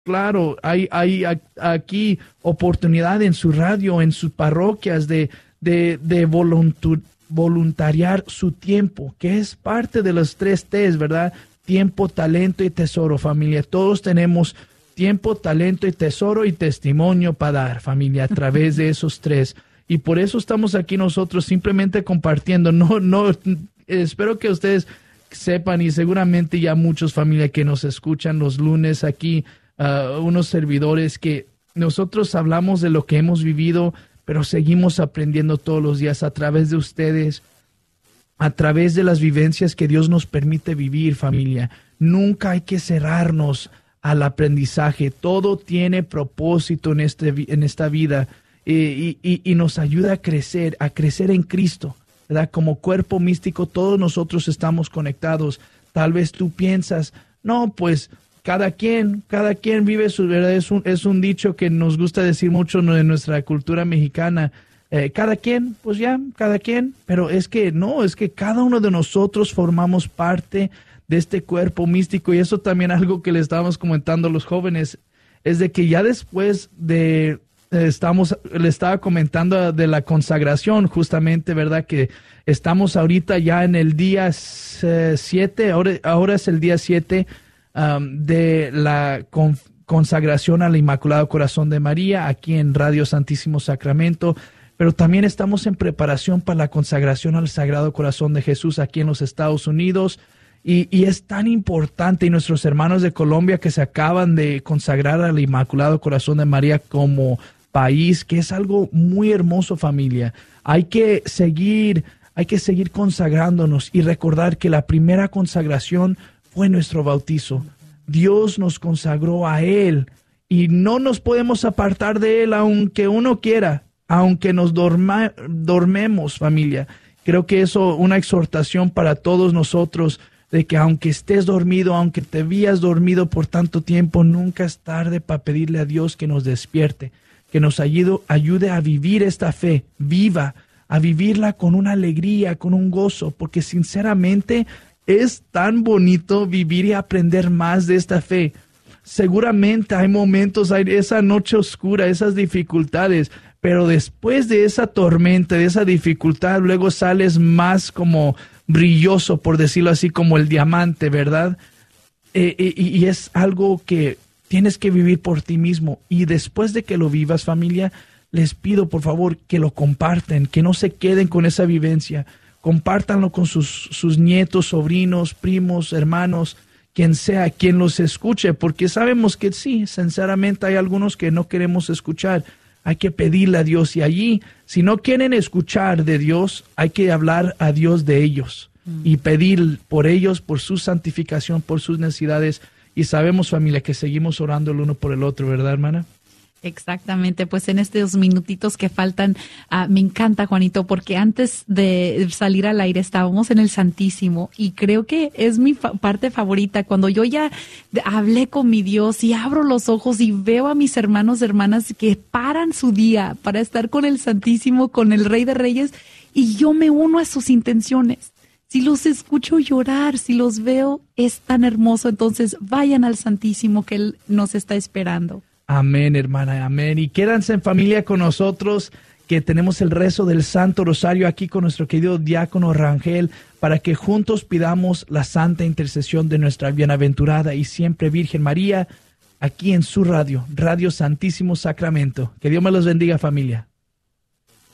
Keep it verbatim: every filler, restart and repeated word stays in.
Claro, hay, hay a- aquí oportunidad en su radio, en sus parroquias de, de, de voluntu- voluntariar su tiempo, que es parte de los tres T's, ¿verdad? Tiempo, talento y tesoro, familia. Todos tenemos tiempo, talento y tesoro y testimonio para dar, familia, a través de esos tres. Y por eso estamos aquí nosotros simplemente compartiendo. No, no, espero que ustedes sepan y seguramente ya muchos familia que nos escuchan los lunes aquí, uh, unos servidores que nosotros hablamos de lo que hemos vivido, pero seguimos aprendiendo todos los días a través de ustedes, a través de las vivencias que Dios nos permite vivir, familia. Nunca hay que cerrarnos al aprendizaje. Todo tiene propósito en, este, en esta vida eh, y, y, y nos ayuda a crecer, a crecer en Cristo, ¿verdad? Como cuerpo místico, todos nosotros estamos conectados. Tal vez tú piensas, no, pues cada quien, cada quien vive su verdad. Es un, es un dicho que nos gusta decir mucho en nuestra cultura mexicana. Eh, cada quien, pues ya, cada quien, pero es que no, es que cada uno de nosotros formamos parte de este cuerpo místico y eso también algo que le estábamos comentando a los jóvenes, es de que ya después de, eh, estamos, le estaba comentando de la consagración justamente, ¿verdad? Que estamos ahorita ya en el día siete, ahora, ahora es el día siete um, de la con, consagración al Inmaculado Corazón de María aquí en Radio Santísimo Sacramento. Pero también estamos en preparación para la consagración al Sagrado Corazón de Jesús aquí en los Estados Unidos. Y, y es tan importante, y nuestros hermanos de Colombia que se acaban de consagrar al Inmaculado Corazón de María como país, que es algo muy hermoso, familia. Hay que seguir, hay que seguir consagrándonos y recordar que la primera consagración fue nuestro bautizo. Dios nos consagró a Él y no nos podemos apartar de Él aunque uno quiera. Aunque nos dorma, dormemos, familia. Creo que eso es una exhortación para todos nosotros, de que aunque estés dormido, aunque te habías dormido por tanto tiempo, nunca es tarde para pedirle a Dios que nos despierte, que nos ayude, ayude a vivir esta fe viva, a vivirla con una alegría, con un gozo, porque sinceramente es tan bonito vivir y aprender más de esta fe. Seguramente hay momentos, hay esa noche oscura, esas dificultades, pero después de esa tormenta, de esa dificultad, luego sales más como brilloso, por decirlo así, como el diamante, ¿verdad? Eh, eh, y es algo que tienes que vivir por ti mismo. Y después de que lo vivas, familia, les pido por favor que lo compartan, que no se queden con esa vivencia. Compártanlo con sus, sus nietos, sobrinos, primos, hermanos, quien sea, quien los escuche, porque sabemos que sí, sinceramente hay algunos que no queremos escuchar. Hay que pedirle a Dios y allí, si no quieren escuchar de Dios, hay que hablar a Dios de ellos mm. y pedir por ellos, por su santificación, por sus necesidades. Y sabemos, familia, que seguimos orando el uno por el otro, ¿verdad, hermana? Exactamente, pues en estos minutitos que faltan, uh, me encanta, Juanito, porque antes de salir al aire estábamos en el Santísimo y creo que es mi fa- parte favorita, cuando yo ya hablé con mi Dios y abro los ojos y veo a mis hermanos y hermanas que paran su día para estar con el Santísimo, con el Rey de Reyes, y yo me uno a sus intenciones. Si los escucho llorar, si los veo, es tan hermoso. Entonces vayan al Santísimo que Él nos está esperando. Amén, hermana, amén. Y quédense en familia con nosotros, que tenemos el rezo del Santo Rosario aquí con nuestro querido diácono Rangel, para que juntos pidamos la santa intercesión de nuestra bienaventurada y siempre Virgen María, aquí en su radio, Radio Santísimo Sacramento. Que Dios me los bendiga, familia.